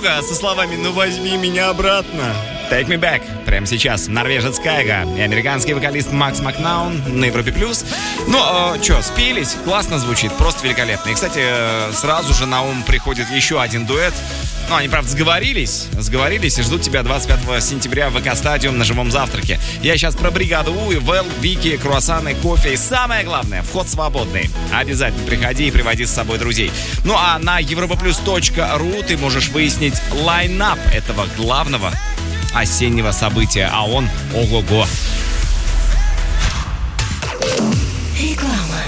видеоха со словами «Ну возьми меня обратно». Take Me Back. Прямо сейчас. Норвежец Кайга и американский вокалист Макс Макнаун на Европе+. Ну, что, спелись? Классно звучит, просто великолепно. И, кстати, сразу же на ум приходит еще один дуэт. Ну, они, правда, сговорились и ждут тебя 25 сентября в ВК-стадиум на живом завтраке. Я сейчас про бригаду У, Вэл, Вики, круассаны, кофе. И самое главное, вход свободный. Обязательно приходи и приводи с собой друзей. Ну, а на europaplus.ru ты можешь выяснить лайнап этого главного осеннего события, а он ого-го. Реклама.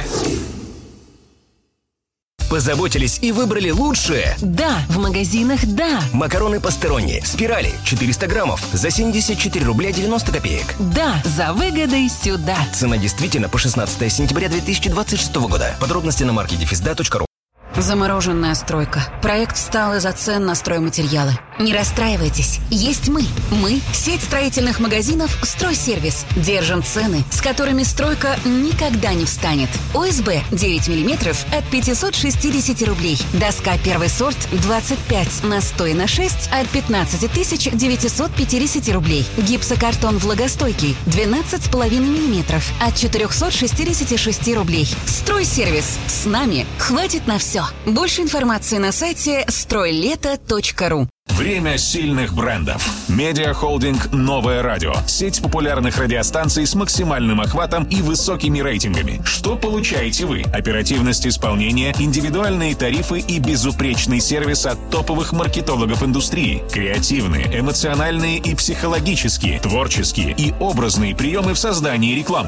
Позаботились и выбрали лучшее? Да, в магазинах «Да». Макароны пастерони, спирали, 400 граммов за 74 рубля 90 копеек. Да, за выгодой сюда. Цена действительно по 16 сентября 2026 года. Подробности на маркете fisda.ru. Замороженная стройка. Проект встал из-за цен на стройматериалы. Не расстраивайтесь, есть мы. Мы – сеть строительных магазинов «Стройсервис». Держим цены, с которыми стройка никогда не встанет. ОСБ 9 мм от 560 рублей. Доска первый сорт 25 на 100 и на 6 от 15 950 рублей. Гипсокартон влагостойкий 12,5 мм от 466 рублей. «Стройсервис». С нами хватит на все. Больше информации на сайте стройлето.ру. Время сильных брендов. Медиахолдинг «Новое радио». Сеть популярных радиостанций с максимальным охватом и высокими рейтингами. Что получаете вы? Оперативность исполнения, индивидуальные тарифы и безупречный сервис от топовых маркетологов индустрии. Креативные, эмоциональные и психологические, творческие и образные приемы в создании рекламы.